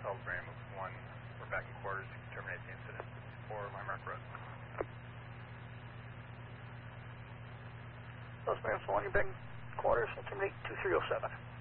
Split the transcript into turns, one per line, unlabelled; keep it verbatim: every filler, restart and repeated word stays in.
Los Ramos one, we're back in quarters to terminate the incident for Landmark Road.
Los Ramos one, you're back in quarters, terminate two three oh seven.